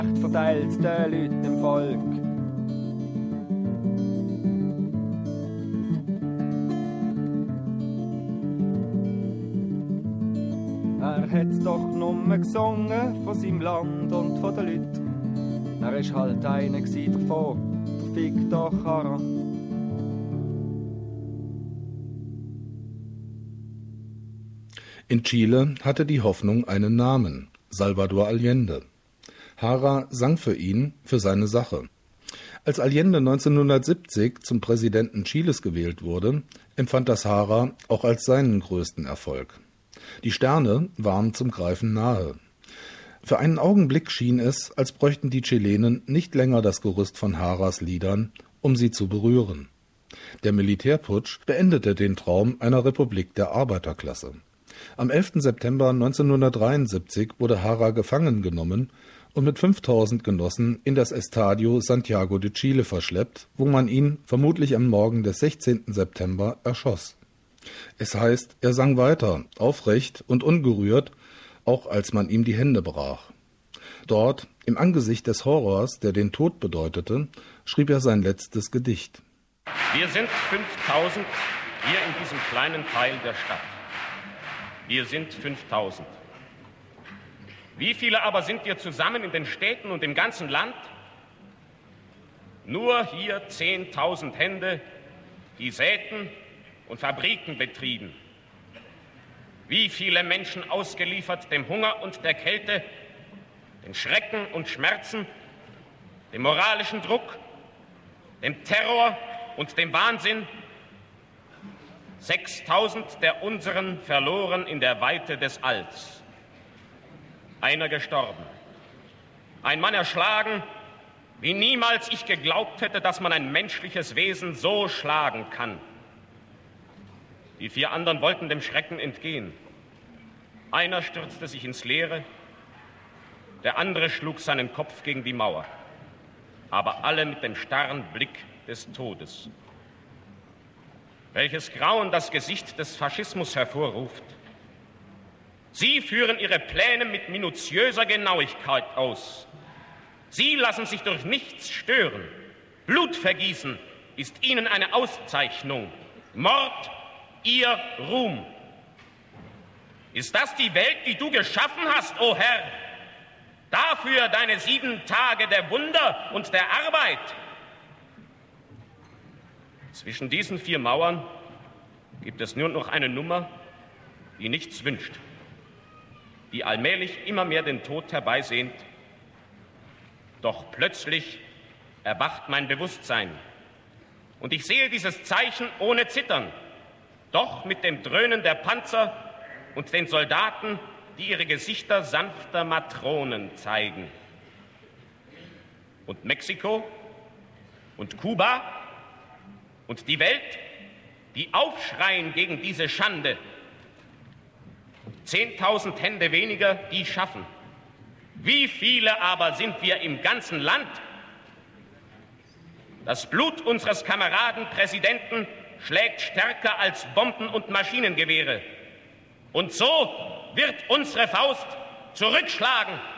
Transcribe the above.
verteilt den Leuten im Volk. Er hat doch nur gesungen von seinem Land und von den Leuten. Er ist halt einer davon, der Victor Jara. In Chile hatte die Hoffnung einen Namen, Salvador Allende. Jara sang für ihn, für seine Sache. Als Allende 1970 zum Präsidenten Chiles gewählt wurde, empfand das Jara auch als seinen größten Erfolg. Die Sterne waren zum Greifen nahe. Für einen Augenblick schien es, als bräuchten die Chilenen nicht länger das Gerüst von Jaras Liedern, um sie zu berühren. Der Militärputsch beendete den Traum einer Republik der Arbeiterklasse. Am 11. September 1973 wurde Jara gefangen genommen und mit 5000 Genossen in das Estadio Santiago de Chile verschleppt, wo man ihn vermutlich am Morgen des 16. September erschoss. Es heißt, er sang weiter, aufrecht und ungerührt, auch als man ihm die Hände brach. Dort, im Angesicht des Horrors, der den Tod bedeutete, schrieb er sein letztes Gedicht. Wir sind 5000 hier in diesem kleinen Teil der Stadt. Wir sind 5000. Wie viele aber sind wir zusammen in den Städten und im ganzen Land? Nur hier 10.000 Hände, die säten und Fabriken betrieben. Wie viele Menschen ausgeliefert dem Hunger und der Kälte, den Schrecken und Schmerzen, dem moralischen Druck, dem Terror und dem Wahnsinn. 6.000 der unseren verloren in der Weite des Alls. Einer gestorben. Ein Mann erschlagen, wie niemals ich geglaubt hätte, dass man ein menschliches Wesen so schlagen kann. Die 4 anderen wollten dem Schrecken entgehen. Einer stürzte sich ins Leere, der andere schlug seinen Kopf gegen die Mauer. Aber alle mit dem starren Blick des Todes. Welches Grauen das Gesicht des Faschismus hervorruft. Sie führen ihre Pläne mit minutiöser Genauigkeit aus. Sie lassen sich durch nichts stören. Blutvergießen ist ihnen eine Auszeichnung. Mord, ihr Ruhm. Ist das die Welt, die du geschaffen hast, o Herr? Dafür deine 7 Tage der Wunder und der Arbeit. Zwischen diesen 4 Mauern gibt es nur noch eine Nummer, die nichts wünscht, die allmählich immer mehr den Tod herbeisehnt. Doch plötzlich erwacht mein Bewusstsein und ich sehe dieses Zeichen ohne Zittern, doch mit dem Dröhnen der Panzer und den Soldaten, die ihre Gesichter sanfter Matronen zeigen. Und Mexiko und Kuba und die Welt, die aufschreien gegen diese Schande. 10.000 Hände weniger, die schaffen. Wie viele aber sind wir im ganzen Land? Das Blut unseres Kameraden Präsidenten schlägt stärker als Bomben und Maschinengewehre. Und so wird unsere Faust zurückschlagen